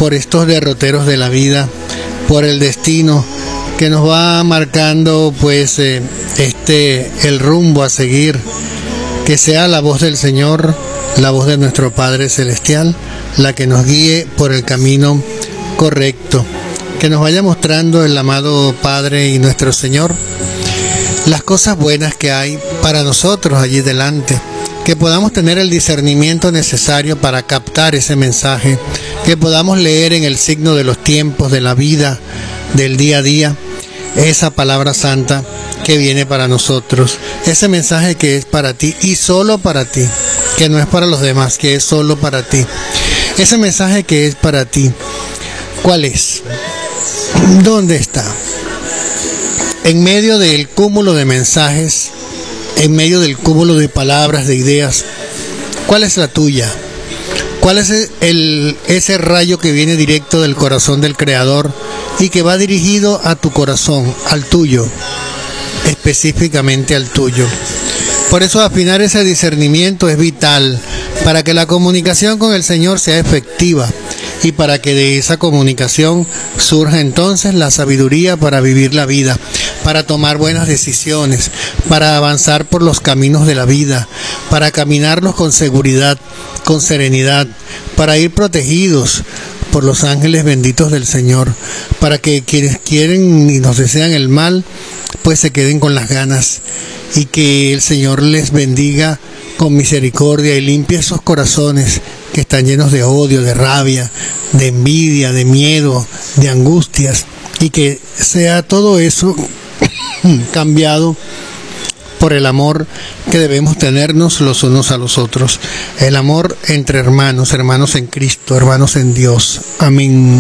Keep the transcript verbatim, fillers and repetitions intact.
por estos derroteros de la vida, por el destino que nos va marcando pues eh, este el rumbo a seguir. Que sea la voz del Señor, la voz de nuestro Padre Celestial, la que nos guíe por el camino correcto. Que nos vaya mostrando el amado Padre y nuestro Señor las cosas buenas que hay para nosotros allí delante. Que podamos tener el discernimiento necesario para captar ese mensaje. Que podamos leer en el signo de los tiempos, de la vida, del día a día, esa palabra santa que viene para nosotros, ese mensaje que es para ti y solo para ti, que no es para los demás, que es solo para ti, ese mensaje que es para ti. ¿Cuál es? ¿Dónde está? En medio del cúmulo de mensajes, en medio del cúmulo de palabras, de ideas, ¿cuál es la tuya? ¿Cuál es el, ese rayo que viene directo del corazón del Creador y que va dirigido a tu corazón, al tuyo, específicamente al tuyo? Por eso afinar ese discernimiento es vital para que la comunicación con el Señor sea efectiva y para que de esa comunicación surja entonces la sabiduría para vivir la vida, para tomar buenas decisiones, para avanzar por los caminos de la vida, para caminarlos con seguridad, con serenidad, para ir protegidos por los ángeles benditos del Señor, para que quienes quieren y nos desean el mal, pues se queden con las ganas y que el Señor les bendiga con misericordia y limpie esos corazones que están llenos de odio, de rabia, de envidia, de miedo, de angustias, y que sea todo eso cambiado por el amor que debemos tenernos los unos a los otros, el amor entre hermanos, hermanos en Cristo, hermanos en Dios. Amén.